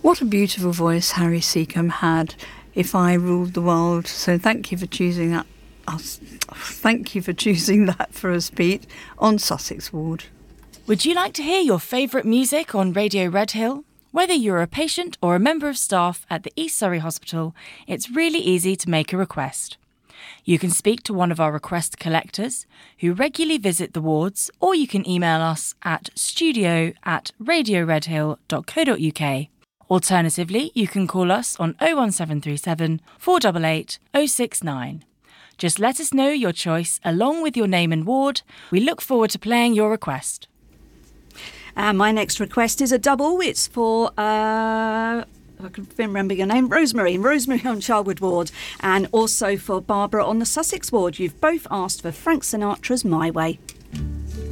What a beautiful voice Harry Seacombe had, If I Ruled the World. So thank you for choosing that. Thank you for choosing that for us, Pete, on Sussex Ward. Would you like to hear your favourite music on Radio Redhill? Whether you're a patient or a member of staff at the East Surrey Hospital, it's really easy to make a request. You can speak to one of our request collectors who regularly visit the wards, or you can email us at studio@radioredhill.co.uk. Alternatively, you can call us on 01737 488 069. Just let us know your choice along with your name and ward. We look forward to playing your request. And my next request is a double. It's for, I can remember your name, Rosemary on Charwood Ward, and also for Barbara on the Sussex Ward. You've both asked for Frank Sinatra's My Way.